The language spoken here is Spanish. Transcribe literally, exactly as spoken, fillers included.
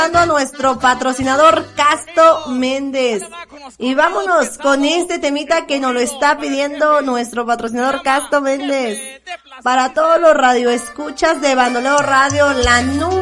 a nuestro patrocinador Casto Méndez. Y vámonos con este temita que nos lo está pidiendo nuestro patrocinador Casto Méndez. Para todos los radioescuchas de Bandoleo Radio, la número